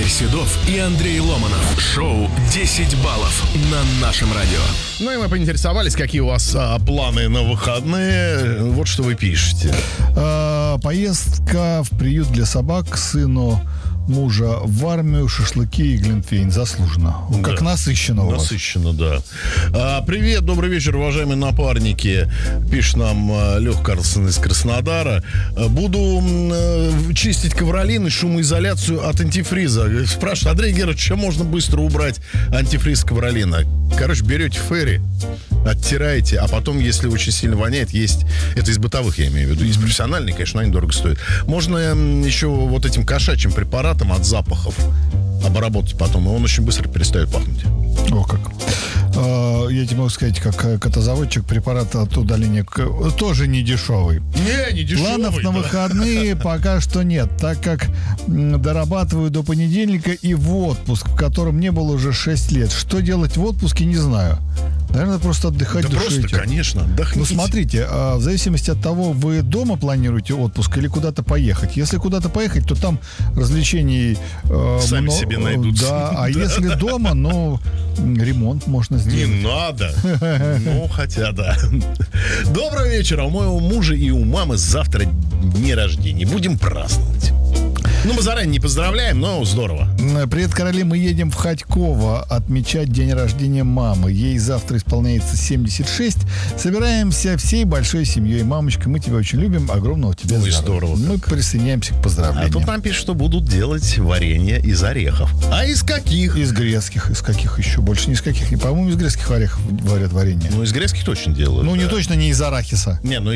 Седов и Андрей Ломанов. Шоу «10 баллов» на нашем радио. Ну и мы поинтересовались, какие у вас планы на выходные. Вот что вы пишете. Поездка в приют для собак к сыну мужа в армию, шашлыки и глинтвейн. Заслуженно. Как Да. насыщенно у вас. Насыщенно, да. Привет, добрый вечер, уважаемые напарники. Пишет нам Лех Карлсон из Краснодара. Буду чистить ковролин и шумоизоляцию от антифриза. Спрашивает Андрей Герович, чем можно быстро убрать антифриз ковролина? Короче, берете ферри, оттираете, а потом, если очень сильно воняет, есть... Это из бытовых, я имею в виду. Есть профессиональные, конечно, они дорого стоят. Можно еще вот этим кошачьим препаратом от запахов обработать потом, и он очень быстро перестает пахнуть. О, как. Я тебе могу сказать, как котозаводчик, препарат от удаления тоже не дешевый. Не дешевый. Планов на выходные пока что нет, так как дорабатываю до понедельника и в отпуск, в котором не было уже 6 лет. Что делать в отпуске, не знаю. Наверное, просто отдыхать, Да душите. просто, конечно, отдохните. Ну, смотрите, в зависимости от того, вы дома планируете отпуск или куда-то поехать. Если куда-то поехать, то там развлечений Сами себе найдутся. Да, а если дома, ну, ремонт можно Не сделать. надо. Ну, хотя да. Доброго вечера. У моего мужа и у мамы завтра дни рождения. Будем праздновать. Ну, мы заранее не поздравляем, но здорово. Привет, короли, мы едем в Ходьково отмечать день рождения мамы. Ей завтра исполняется 76. Собираемся всей большой семьей. Мамочка, мы тебя очень любим. Огромного тебе Ой, здоровья. здорово. Мы присоединяемся к А поздравлениям. тут нам пишут, что будут делать варенье из орехов. А из каких? Из грецких, из каких еще? Больше ни из каких. По-моему, из грецких орехов варят варенье. Ну, из грецких точно делают. Ну, не да. точно не из арахиса. Не, ну